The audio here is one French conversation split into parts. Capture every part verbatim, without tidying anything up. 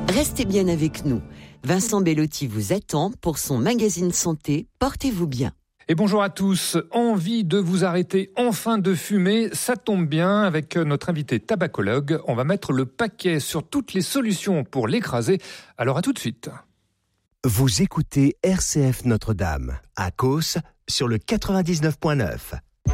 Restez bien avec nous. Vincent Bellotti vous attend pour son magazine santé. Portez-vous bien. Et bonjour à tous. Envie de vous arrêter enfin de fumer, ça tombe bien avec notre invité tabacologue. On va mettre le paquet sur toutes les solutions pour l'écraser. Alors à tout de suite. Vous écoutez R C F Notre-Dame, à Causse, sur le quatre-vingt-dix-neuf virgule neuf.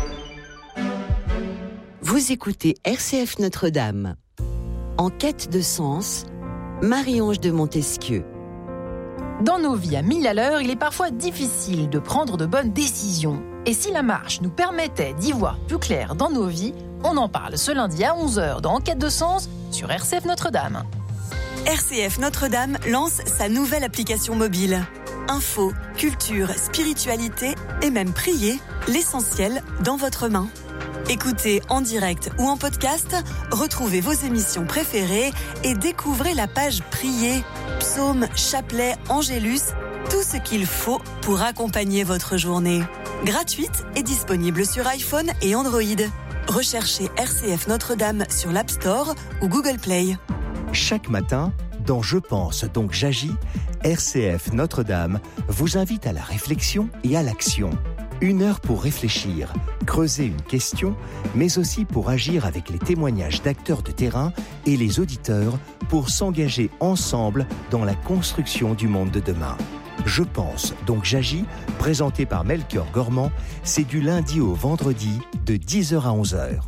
Vous écoutez R C F Notre-Dame. En quête de sens, Marie-Ange de Montesquieu. Dans nos vies à mille à l'heure, il est parfois difficile de prendre de bonnes décisions. Et si la marche nous permettait d'y voir plus clair dans nos vies, on en parle ce lundi à onze heures dans En quête de sens sur R C F Notre-Dame. R C F Notre-Dame lance sa nouvelle application mobile. Info, culture, spiritualité et même prier, l'essentiel dans votre main. Écoutez en direct ou en podcast, retrouvez vos émissions préférées et découvrez la page Prier, psaumes, chapelets, angélus, tout ce qu'il faut pour accompagner votre journée. Gratuite et disponible sur iPhone et Android. Recherchez R C F Notre-Dame sur l'App Store ou Google Play. Chaque matin, dans Je pense donc j'agis, R C F Notre-Dame vous invite à la réflexion et à l'action. Une heure pour réfléchir, creuser une question, mais aussi pour agir avec les témoignages d'acteurs de terrain et les auditeurs pour s'engager ensemble dans la construction du monde de demain. Je pense donc j'agis, présenté par Melchior Gormand, c'est du lundi au vendredi de dix heures à onze heures.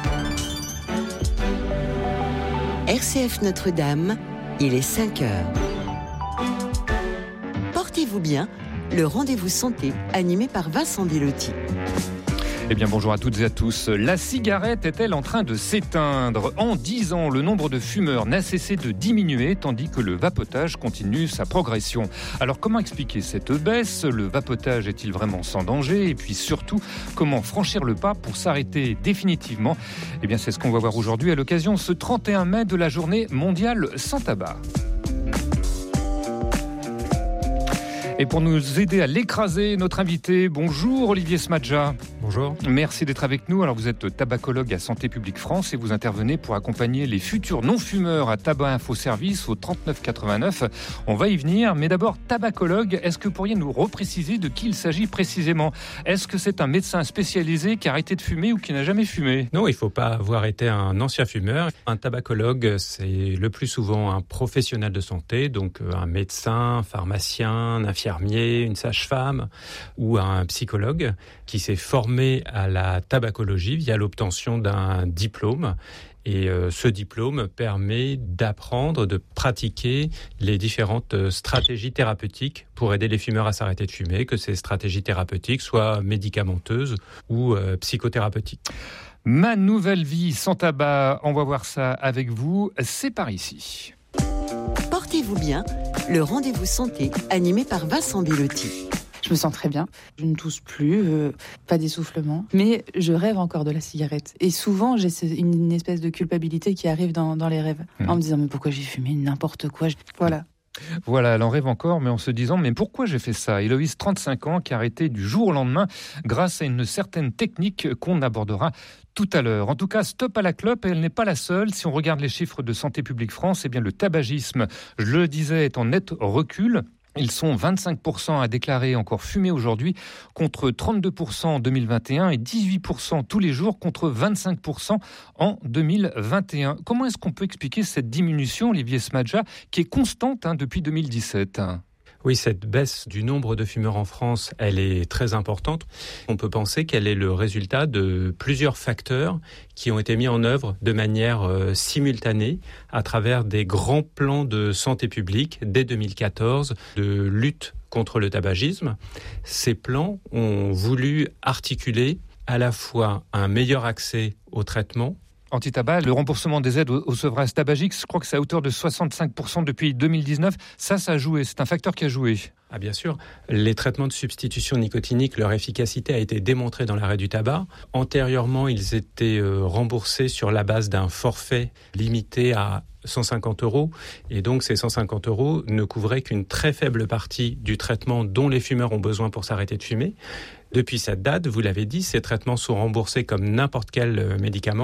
R C F Notre-Dame, il est cinq heures. Portez-vous bien, le rendez-vous santé animé par Vincent Bellotti. Eh bien bonjour à toutes et à tous. La cigarette est-elle en train de s'éteindre ? En dix ans, le nombre de fumeurs n'a cessé de diminuer tandis que le vapotage continue sa progression. Alors comment expliquer cette baisse ? Le vapotage est-il vraiment sans danger ? Et puis surtout, comment franchir le pas pour s'arrêter définitivement ? Eh bien c'est ce qu'on va voir aujourd'hui à l'occasion ce trente et un mai de la journée mondiale sans tabac. Et pour nous aider à l'écraser, notre invité, bonjour Olivier Smadja. Bonjour. Merci d'être avec nous. Alors vous êtes tabacologue à Santé publique France et vous intervenez pour accompagner les futurs non-fumeurs à Tabac Info Service au trente-neuf quatre-vingt-neuf. On va y venir, mais d'abord tabacologue, est-ce que vous pourriez nous repréciser de qui il s'agit précisément ? Est-ce que c'est un médecin spécialisé qui a arrêté de fumer ou qui n'a jamais fumé ? Non, il ne faut pas avoir été un ancien fumeur. Un tabacologue, c'est le plus souvent un professionnel de santé, donc un médecin, un pharmacien, un infirmier, une sage-femme ou un psychologue qui s'est formé à la tabacologie via l'obtention d'un diplôme. Et euh, ce diplôme permet d'apprendre, de pratiquer les différentes stratégies thérapeutiques pour aider les fumeurs à s'arrêter de fumer, que ces stratégies thérapeutiques soient médicamenteuses ou euh, psychothérapeutiques. Ma nouvelle vie sans tabac, on va voir ça avec vous, c'est par ici. Portez-vous bien, le rendez-vous santé animé par Vincent Bellotti. Je me sens très bien, je ne tousse plus, euh, pas d'essoufflement, mais je rêve encore de la cigarette. Et souvent, j'ai une espèce de culpabilité qui arrive dans, dans les rêves, mmh. en me disant « mais pourquoi j'ai fumé n'importe quoi ?» Voilà. Voilà, elle en rêve encore, mais en se disant « mais pourquoi j'ai fait ça ?» Héloïse, trente-cinq ans, qui a arrêté du jour au lendemain grâce à une certaine technique qu'on abordera tout à l'heure. En tout cas, stop à la clope, elle n'est pas la seule. Si on regarde les chiffres de Santé publique France, eh bien le tabagisme, je le disais, est en net recul. Ils sont vingt-cinq pour cent à déclarer encore fumer aujourd'hui, contre trente-deux pour cent en deux mille vingt et un et dix-huit pour cent tous les jours, contre vingt-cinq pour cent en deux mille vingt et un. Comment est-ce qu'on peut expliquer cette diminution, Olivier Smadja, qui est constante hein, depuis deux mille dix-sept ? Oui, cette baisse du nombre de fumeurs en France, elle est très importante. On peut penser qu'elle est le résultat de plusieurs facteurs qui ont été mis en œuvre de manière euh, simultanée à travers des grands plans de santé publique dès deux mille quatorze de lutte contre le tabagisme. Ces plans ont voulu articuler à la fois un meilleur accès au traitement, anti-tabac, le remboursement des aides au sevrage tabagique, je crois que c'est à hauteur de soixante-cinq pour cent depuis deux mille dix-neuf. Ça, ça a joué. C'est un facteur qui a joué. Ah bien sûr, les traitements de substitution nicotinique, leur efficacité a été démontrée dans l'arrêt du tabac. Antérieurement, ils étaient euh, remboursés sur la base d'un forfait limité à cent cinquante euros. Et donc, ces cent cinquante euros ne couvraient qu'une très faible partie du traitement dont les fumeurs ont besoin pour s'arrêter de fumer. Depuis cette date, vous l'avez dit, ces traitements sont remboursés comme n'importe quel médicament.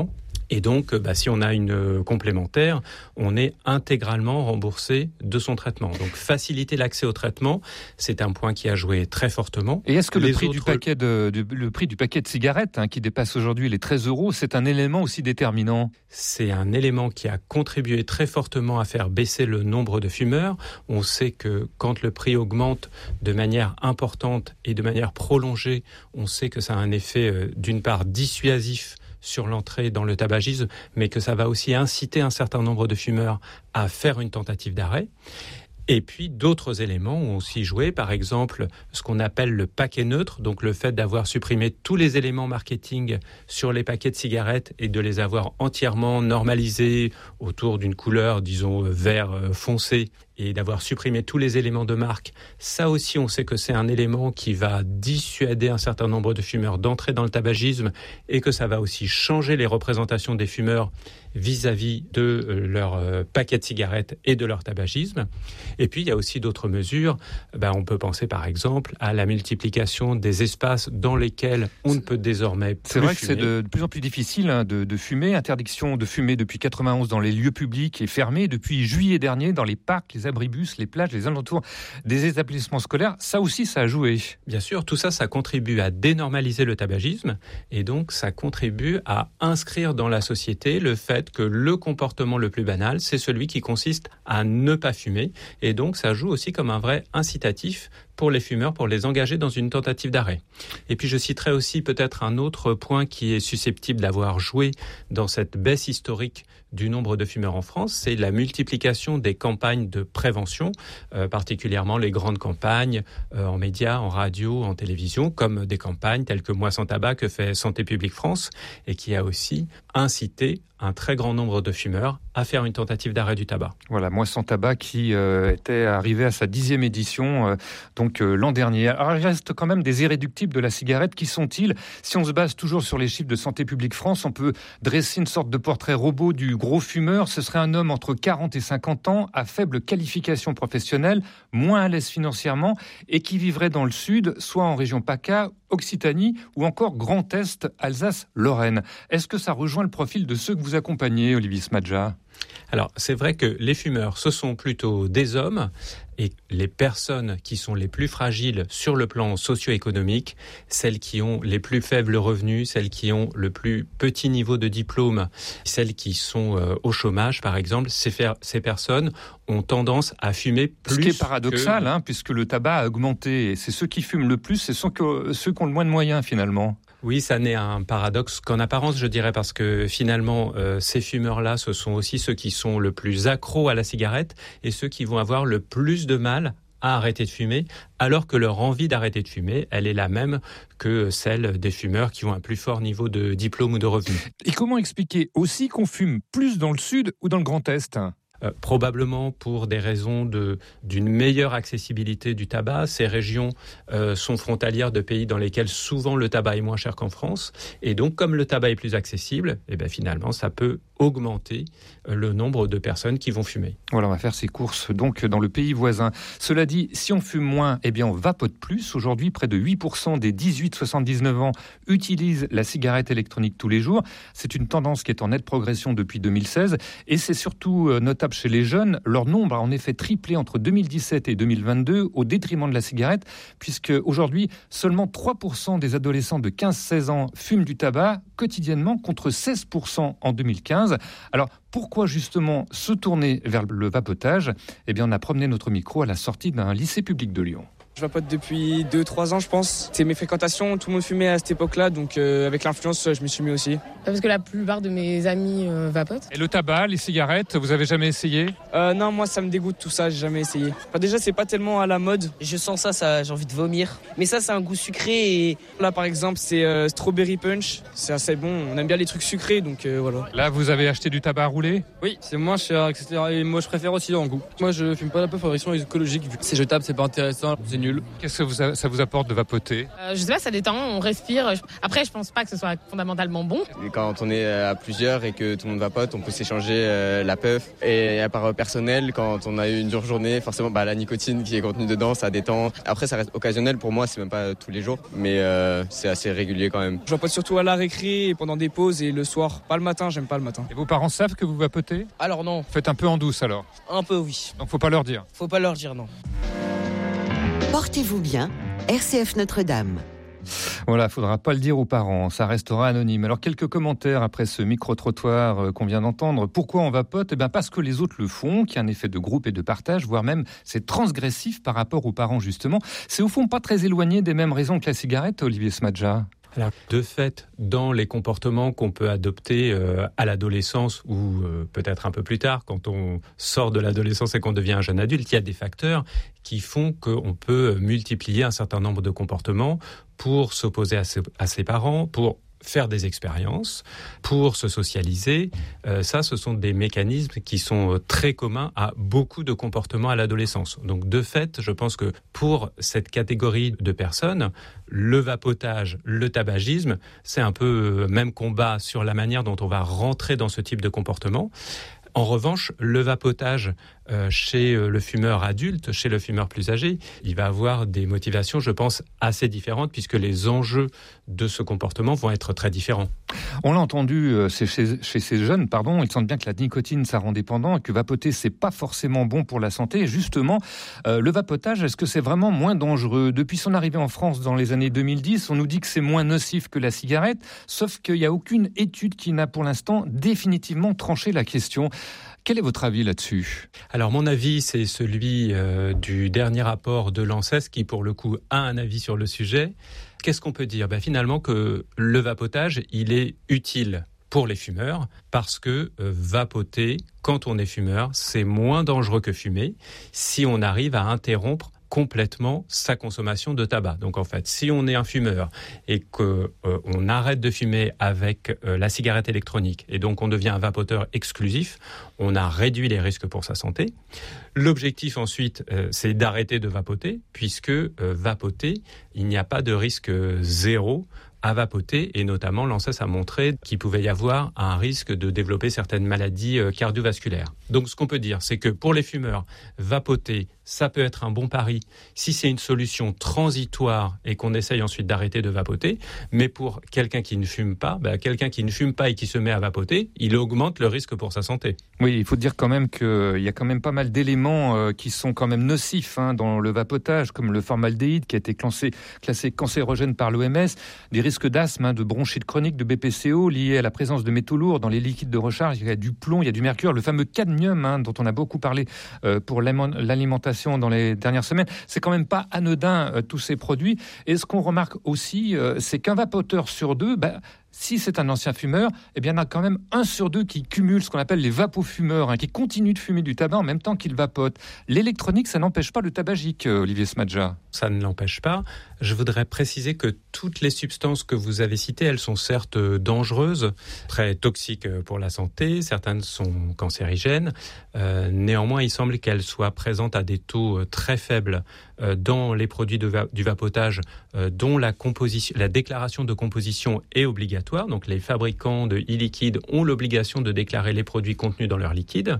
Et donc, bah, si on a une complémentaire, on est intégralement remboursé de son traitement. Donc, faciliter l'accès au traitement, c'est un point qui a joué très fortement. Et est-ce que le prix, autres... du paquet de, du, le prix du paquet de cigarettes, hein, qui dépasse aujourd'hui les treize euros, c'est un élément aussi déterminant ? C'est un élément qui a contribué très fortement à faire baisser le nombre de fumeurs. On sait que quand le prix augmente de manière importante et de manière prolongée, on sait que ça a un effet, euh, d'une part, dissuasif sur l'entrée dans le tabagisme, mais que ça va aussi inciter un certain nombre de fumeurs à faire une tentative d'arrêt. Et puis d'autres éléments ont aussi joué, par exemple ce qu'on appelle le paquet neutre, donc le fait d'avoir supprimé tous les éléments marketing sur les paquets de cigarettes et de les avoir entièrement normalisés autour d'une couleur, disons, vert foncé, et d'avoir supprimé tous les éléments de marque. Ça aussi, on sait que c'est un élément qui va dissuader un certain nombre de fumeurs d'entrer dans le tabagisme et que ça va aussi changer les représentations des fumeurs vis-à-vis de leur paquet de cigarettes et de leur tabagisme. Et puis, il y a aussi d'autres mesures. Ben, on peut penser, par exemple, à la multiplication des espaces dans lesquels on ne peut désormais plus C'est vrai fumer. que c'est de, de plus en plus difficile hein, de, de fumer. Interdiction de fumer depuis quatre-vingt-onze dans les lieux publics et fermée depuis juillet dernier dans les parcs, les abribus, les plages, les alentours des établissements scolaires. Ça aussi, ça a joué. Bien sûr, tout ça, ça contribue à dénormaliser le tabagisme et donc ça contribue à inscrire dans la société le fait que le comportement le plus banal, c'est celui qui consiste à ne pas fumer. Et donc, ça joue aussi comme un vrai incitatif pour les fumeurs, pour les engager dans une tentative d'arrêt. Et puis, je citerai aussi peut-être un autre point qui est susceptible d'avoir joué dans cette baisse historique du nombre de fumeurs en France, c'est la multiplication des campagnes de prévention, euh, particulièrement les grandes campagnes euh, en médias, en radio, en télévision, comme des campagnes telles que Moi sans tabac que fait Santé publique France et qui a aussi incité un très grand nombre de fumeurs à faire une tentative d'arrêt du tabac. Voilà, Moi sans tabac qui euh, était arrivé à sa dixième édition euh, donc euh, l'an dernier. Alors il reste quand même des irréductibles de la cigarette. Qui sont-ils ? Si on se base toujours sur les chiffres de Santé publique France, on peut dresser une sorte de portrait robot du gros fumeur. Ce serait un homme entre quarante et cinquante ans, à faible qualification professionnelle, moins à l'aise financièrement et qui vivrait dans le sud, soit en région PACA, Occitanie ou encore Grand Est, Alsace-Lorraine. Est-ce que ça rejoint le profil de ceux que vous accompagnez, Olivier Smadja ? Alors, c'est vrai que les fumeurs, ce sont plutôt des hommes et les personnes qui sont les plus fragiles sur le plan socio-économique, celles qui ont les plus faibles revenus, celles qui ont le plus petit niveau de diplôme, celles qui sont euh, au chômage, par exemple, ces, fer- ces personnes ont tendance à fumer plus. Ce qui est paradoxal, que... hein, puisque le tabac a augmenté. Et c'est ceux qui fument le plus, c'est ceux, que, ceux qui ont le moins de moyens, finalement. Oui, ça n'est un paradoxe qu'en apparence, je dirais, parce que finalement, euh, ces fumeurs-là, ce sont aussi ceux qui sont le plus accros à la cigarette et ceux qui vont avoir le plus de mal à arrêter de fumer, alors que leur envie d'arrêter de fumer, elle est la même que celle des fumeurs qui ont un plus fort niveau de diplôme ou de revenus. Et comment expliquer aussi qu'on fume plus dans le sud ou dans le Grand Est ? Euh, probablement pour des raisons de, d'une meilleure accessibilité du tabac. Ces régions euh, sont frontalières de pays dans lesquels souvent le tabac est moins cher qu'en France. Et donc, comme le tabac est plus accessible, eh bien, finalement, ça peut augmenter le nombre de personnes qui vont fumer. Voilà, on va faire ses courses donc dans le pays voisin. Cela dit, si on fume moins, eh bien on vapote plus. Aujourd'hui, près de huit pour cent des dix-huit soixante-dix-neuf ans utilisent la cigarette électronique tous les jours. C'est une tendance qui est en nette progression depuis deux mille seize et c'est surtout notable chez les jeunes. Leur nombre a en effet triplé entre deux mille dix-sept et deux mille vingt-deux au détriment de la cigarette, puisque aujourd'hui, seulement trois pour cent des adolescents de quinze à seize ans fument du tabac quotidiennement contre seize pour cent en deux mille quinze. Alors, pourquoi justement se tourner vers le vapotage ? Eh bien, on a promené notre micro à la sortie d'un lycée public de Lyon. Je vapote depuis deux trois ans, je pense. C'est mes fréquentations, tout le monde fumait à cette époque-là, donc euh, avec l'influence, je m'y suis mis aussi. Parce que la plupart de mes amis euh, vapotent. Et le tabac, les cigarettes, vous avez jamais essayé ? euh, Non, moi ça me dégoûte tout ça, j'ai jamais essayé. Enfin, déjà, c'est pas tellement à la mode. Je sens ça, ça j'ai envie de vomir. Mais ça, c'est un goût sucré. Et... Là, par exemple, c'est euh, Strawberry Punch. C'est assez bon, on aime bien les trucs sucrés, donc euh, voilà. Là, vous avez acheté du tabac à rouler ? Oui, c'est moins cher, et cetera. Et moi, je préfère aussi en goût. Moi, je fume pas la peu pour des raisons écologiques. Vu que c'est jetable, c'est pas intéressant. C'est nul. Qu'est-ce que vous a, ça vous apporte de vapoter ? euh, Je sais pas, ça détend, on respire. Après, je pense pas que ce soit fondamentalement bon. Et quand on est à plusieurs et que tout le monde vapote, on peut s'échanger euh, la puff. Et à part personnel, quand on a eu une dure journée, forcément bah, la nicotine qui est contenue dedans, ça détend. Après, ça reste occasionnel pour moi, c'est même pas tous les jours, mais euh, c'est assez régulier quand même. Je vapote surtout à la récré et pendant des pauses et le soir. Pas le matin, j'aime pas le matin. Et vos parents savent que vous vapotez ? Alors non. Faites un peu en douce alors. Un peu oui. Donc faut pas leur dire. Faut pas leur dire non. Portez-vous bien, R C F Notre-Dame. Voilà, faudra pas le dire aux parents, ça restera anonyme. Alors quelques commentaires après ce micro-trottoir qu'on vient d'entendre. Pourquoi on vapote ? Eh bien parce que les autres le font, qu'il y a un effet de groupe et de partage, voire même c'est transgressif par rapport aux parents justement. C'est au fond pas très éloigné des mêmes raisons que la cigarette, Olivier Smadja. Alors, de fait, dans les comportements qu'on peut adopter euh, à l'adolescence ou euh, peut-être un peu plus tard, quand on sort de l'adolescence et qu'on devient un jeune adulte, il y a des facteurs qui font qu'on peut multiplier un certain nombre de comportements pour s'opposer à ses, à ses parents, pour faire des expériences, pour se socialiser. Euh, ça, ce sont des mécanismes qui sont très communs à beaucoup de comportements à l'adolescence. Donc, de fait, je pense que pour cette catégorie de personnes, le vapotage, le tabagisme, c'est un peu même combat sur la manière dont on va rentrer dans ce type de comportement. En revanche, le vapotage euh, chez le fumeur adulte, chez le fumeur plus âgé, il va avoir des motivations, je pense, assez différentes puisque les enjeux de ce comportement vont être très différents. On l'a entendu euh, chez, chez ces jeunes, pardon, ils sentent bien que la nicotine, ça rend dépendant et que vapoter, c'est pas forcément bon pour la santé. Et justement, euh, le vapotage, est-ce que c'est vraiment moins dangereux ? Depuis son arrivée en France dans les années deux mille dix, on nous dit que c'est moins nocif que la cigarette, sauf qu'il n'y a aucune étude qui n'a pour l'instant définitivement tranché la question. Quel est votre avis là-dessus ? Alors mon avis, c'est celui euh, du dernier rapport de l'ANSES qui pour le coup a un avis sur le sujet. Qu'est-ce qu'on peut dire ? Ben, finalement que le vapotage, il est utile pour les fumeurs parce que euh, vapoter, quand on est fumeur, c'est moins dangereux que fumer si on arrive à interrompre complètement sa consommation de tabac. Donc en fait, si on est un fumeur et qu'on euh, arrête de fumer avec euh, la cigarette électronique et donc on devient un vapoteur exclusif, on a réduit les risques pour sa santé. L'objectif ensuite, euh, c'est d'arrêter de vapoter puisque euh, vapoter, il n'y a pas de risque zéro à vapoter et notamment l'ANSES a montré qu'il pouvait y avoir un risque de développer certaines maladies cardiovasculaires. Donc ce qu'on peut dire, c'est que pour les fumeurs, vapoter, ça peut être un bon pari si c'est une solution transitoire et qu'on essaye ensuite d'arrêter de vapoter. Mais pour quelqu'un qui ne fume pas, bah, quelqu'un qui ne fume pas et qui se met à vapoter, il augmente le risque pour sa santé. Oui, il faut dire quand même qu'il y a quand même pas mal d'éléments euh, qui sont quand même nocifs hein, dans le vapotage, comme le formaldéhyde qui a été classé, classé cancérogène par l'O M S, des risques d'asthme, hein, de bronchite chronique, de B P C O liés à la présence de métaux lourds dans les liquides de recharge. Il y a du plomb, il y a du mercure, le fameux cadmium hein, dont on a beaucoup parlé euh, pour l'alimentation dans les dernières semaines. C'est quand même pas anodin euh, tous ces produits. Et ce qu'on remarque aussi, euh, c'est qu'un vapoteur sur deux, bah, si c'est un ancien fumeur, eh bien, il y en a quand même un sur deux qui cumule ce qu'on appelle les vapofumeurs, hein, qui continuent de fumer du tabac en même temps qu'ils vapotent. L'électronique, ça n'empêche pas le tabagique, euh, Olivier Smadja. Ça ne l'empêche pas. Je voudrais préciser que toutes les substances que vous avez citées, elles sont certes dangereuses, très toxiques pour la santé, certaines sont cancérigènes. Euh, néanmoins, il semble qu'elles soient présentes à des taux très faibles euh, dans les produits de va- du vapotage, euh, dont la, composition, la déclaration de composition est obligatoire. Donc les fabricants de e-liquide ont l'obligation de déclarer les produits contenus dans leur liquide.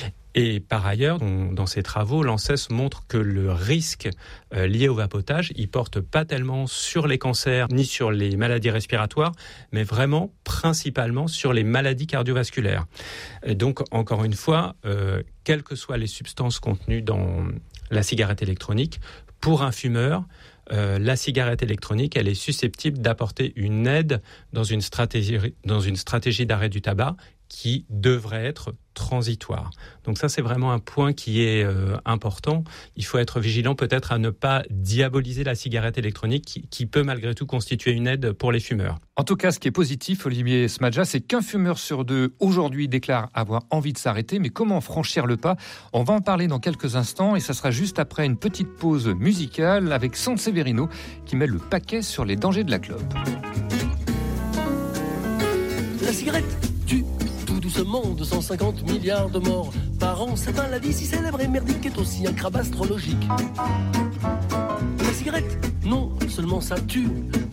Et par ailleurs, on, dans ces travaux, l'ANSES montre que le risque euh, lié au vapotage, il porte pas tellement sur les cancers ni sur les maladies respiratoires, mais vraiment principalement sur les maladies cardiovasculaires. Et donc, encore une fois, euh, quelles que soient les substances contenues dans la cigarette électronique, pour un fumeur, Euh, la cigarette électronique, elle est susceptible d'apporter une aide dans une stratégie, dans une stratégie d'arrêt du tabac qui devrait être transitoire. Donc ça, c'est vraiment un point qui est euh, important. Il faut être vigilant peut-être à ne pas diaboliser la cigarette électronique qui, qui peut malgré tout constituer une aide pour les fumeurs. En tout cas, ce qui est positif, Olivier Smadja, c'est qu'un fumeur sur deux aujourd'hui déclare avoir envie de s'arrêter. Mais comment franchir le pas ? On va en parler dans quelques instants et ça sera juste après une petite pause musicale avec Sanseverino qui met le paquet sur les dangers de la clope. La cigarette tue tout doucement deux cent cinquante milliards de morts par an. Cette maladie si célèbre et merdique est aussi un crabe astrologique. cigarette, non seulement ça tue,